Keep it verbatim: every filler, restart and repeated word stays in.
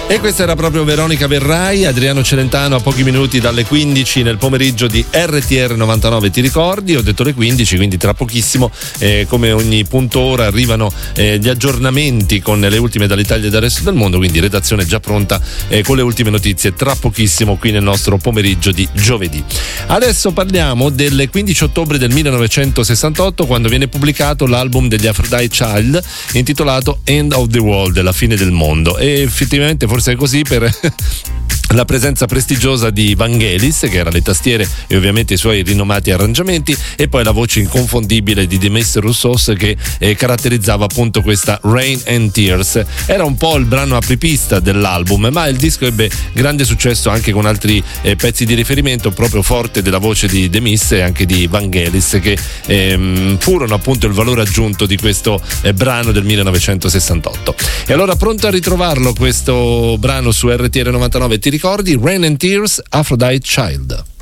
E questa era proprio Veronica Verrai, Adriano Celentano a pochi minuti dalle quindici nel pomeriggio di R T R novantanove. Ti ricordi? Ho detto le quindici, quindi tra pochissimo, eh, come ogni punto ora, arrivano eh, gli aggiornamenti con le ultime dall'Italia e dal resto del mondo, quindi redazione già pronta eh, con le ultime notizie tra pochissimo qui nel nostro pomeriggio di giovedì. Adesso parliamo del quindici ottobre del millenovecentosessantotto, quando viene pubblicato l'album degli Aphrodite Child intitolato End of the World, la fine del mondo, e effettivamente forse è così per la presenza prestigiosa di Vangelis, che era alle tastiere, e ovviamente i suoi rinomati arrangiamenti, e poi la voce inconfondibile di Demis Roussos che eh, caratterizzava appunto questa Rain and Tears. Era un po' il brano apripista dell'album, ma il disco ebbe grande successo anche con altri eh, pezzi di riferimento proprio forte della voce di Demis e anche di Vangelis, che ehm, furono appunto il valore aggiunto di questo eh, brano del millenovecentosessantotto. E allora, pronto a ritrovarlo questo brano su R T R novantanove, ti ricordi? Rain and Tears, Aphrodite Child.